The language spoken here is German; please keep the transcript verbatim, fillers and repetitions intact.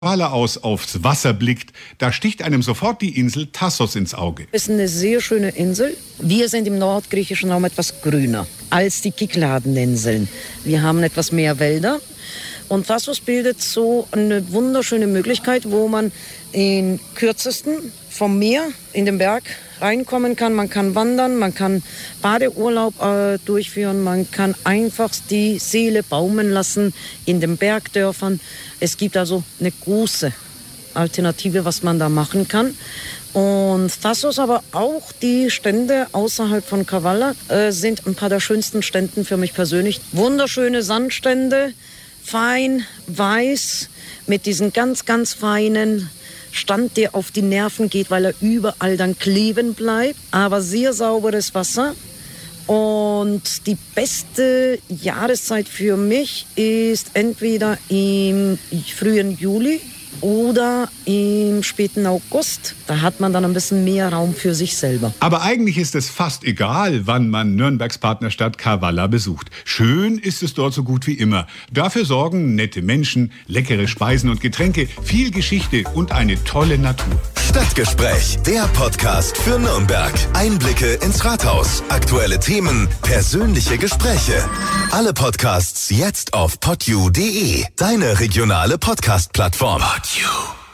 Kavala aus aufs Wasser blickt, da sticht einem sofort die Insel Thasos ins Auge. Es ist eine sehr schöne Insel. Wir sind im nordgriechischen Raum etwas grüner als die Kykladeninseln. Wir haben etwas mehr Wälder. Und Thasos bildet so eine wunderschöne Möglichkeit, wo man in kürzesten vom Meer in den Berg reinkommen kann. Man kann wandern, man kann Badeurlaub äh, durchführen, man kann einfach die Seele baumen lassen in den Bergdörfern. Es gibt also eine große Alternative, was man da machen kann. Und Thasos, aber auch die Stände außerhalb von Kavala äh, sind ein paar der schönsten Ständen für mich persönlich. Wunderschöne Sandstände, fein, weiß, mit diesen ganz, ganz feinen Stand, der auf die Nerven geht, weil er überall dann kleben bleibt. Aber sehr sauberes Wasser. Und die beste Jahreszeit für mich ist entweder im frühen Juli oder im späten August. Da hat man dann ein bisschen mehr Raum für sich selber. Aber eigentlich ist es fast egal, wann man Nürnbergs Partnerstadt Kavala besucht. Schön ist es dort so gut wie immer. Dafür sorgen nette Menschen, leckere Speisen und Getränke, viel Geschichte und eine tolle Natur. Stadtgespräch, der Podcast für Nürnberg. Einblicke ins Rathaus, aktuelle Themen, persönliche Gespräche. Alle Podcasts jetzt auf podyou punkt de, deine regionale Podcast-Plattform. Podyou.